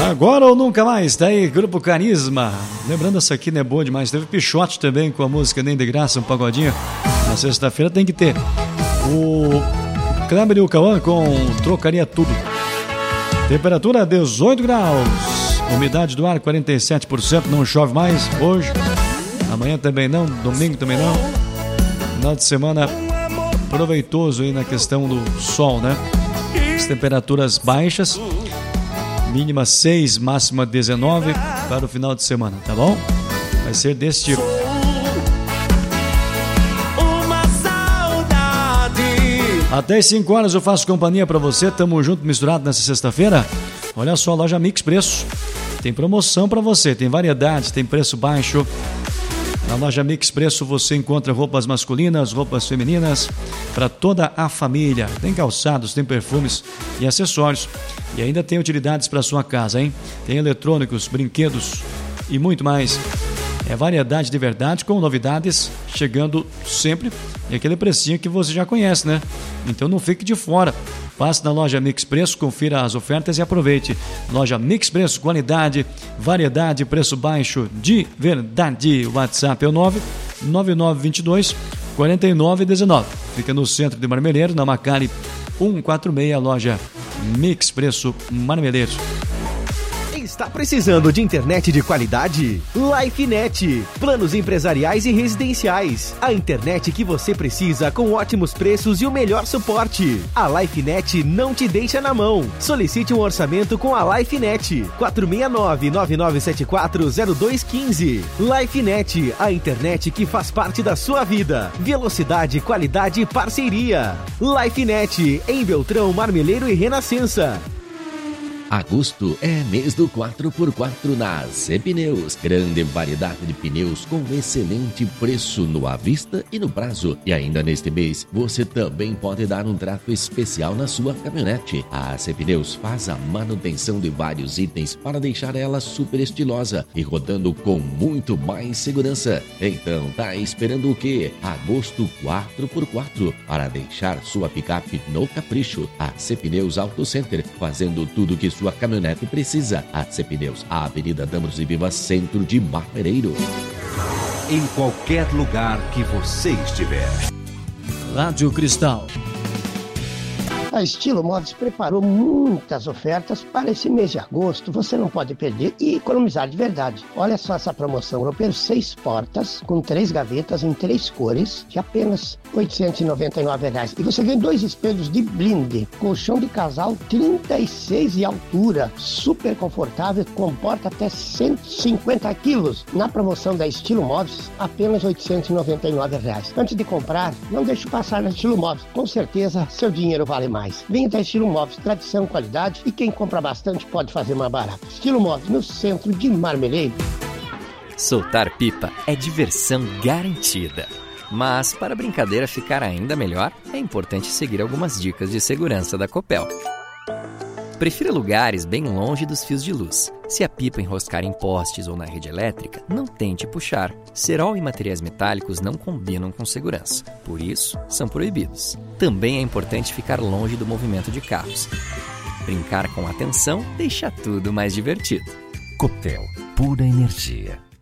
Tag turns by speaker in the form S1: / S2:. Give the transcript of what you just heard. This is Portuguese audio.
S1: Agora ou nunca mais, tá aí, Grupo Carisma. Lembrando, essa aqui não é boa demais. Teve Pichote também com a música Nem de Graça, um pagodinho. Na sexta-feira tem que ter. O Kleber e o Cauã com Trocaria Tudo. Temperatura 18 graus. Umidade do ar 47%. Não chove mais hoje. Amanhã também não. Domingo também não. Final de semana proveitoso aí na questão do sol, né? As temperaturas baixas. Mínima 6, máxima 19 para o final de semana, tá bom? Vai ser desse tipo. Até as 5 horas eu faço companhia para você. Tamo junto, misturado nessa sexta-feira. Olha só, a loja Mix Preço. Tem promoção para você, tem variedade, tem preço baixo. Na loja Mix Preço você encontra roupas masculinas, roupas femininas para toda a família. Tem calçados, tem perfumes e acessórios. E ainda tem utilidades para sua casa, hein? Tem eletrônicos, brinquedos e muito mais. É variedade de verdade com novidades chegando sempre. E aquele precinho que você já conhece, né? Então não fique de fora. Passe na loja Mix Preço, confira as ofertas e aproveite. Loja Mix Preço, qualidade, variedade, preço baixo de verdade. O WhatsApp é o 99922-4919. Fica no centro de Marmeleiro, na Macari 146, loja Mix Preço Marmeleiro.
S2: Está precisando de internet de qualidade? LifeNet. Planos empresariais e residenciais. A internet que você precisa com ótimos preços e o melhor suporte. A LifeNet não te deixa na mão. Solicite um orçamento com a LifeNet. 469-9974-0215. LifeNet, a internet que faz parte da sua vida. Velocidade, qualidade e parceria. LifeNet, em Beltrão, Marmeleiro e Renascença.
S3: Agosto é mês do 4x4 na AZ Pneus. Grande variedade de pneus com excelente preço no à vista e no prazo. E ainda neste mês, você também pode dar um trato especial na sua caminhonete. A AZ Pneus faz a manutenção de vários itens para deixar ela super estilosa e rodando com muito mais segurança. Então, tá esperando o quê? Agosto 4x4 para deixar sua picape no capricho. AZ Pneus Auto Center, fazendo tudo que sua caminhonete precisa. AZ Pneus, a Avenida Damos e Vivas, centro de Marmeleiro.
S4: Em qualquer lugar que você estiver.
S1: Rádio Cristal.
S5: A Estilo Móveis preparou muitas ofertas para esse mês de agosto. Você não pode perder e economizar de verdade. Olha só essa promoção. Europeiro 6 portas com 3 gavetas em 3 cores de apenas R$ 899. E você ganha 2 espelhos de blinde. Colchão de casal 36 de altura. Super confortável. Comporta até 150 quilos. Na promoção da Estilo Móveis, apenas R$ 899. Antes de comprar, não deixe passar na Estilo Móveis. Com certeza, seu dinheiro vale mais. Venha da Estilo Móveis, tradição, qualidade e quem compra bastante pode fazer mais barato. Estilo Móveis, no centro de Marmeleiro.
S6: Soltar pipa é diversão garantida. Mas para a brincadeira ficar ainda melhor, é importante seguir algumas dicas de segurança da Copel. Prefira lugares bem longe dos fios de luz. Se a pipa enroscar em postes ou na rede elétrica, não tente puxar. Cerol e materiais metálicos não combinam com segurança. Por isso, são proibidos. Também é importante ficar longe do movimento de carros. Brincar com atenção deixa tudo mais divertido.
S4: Copel, pura energia.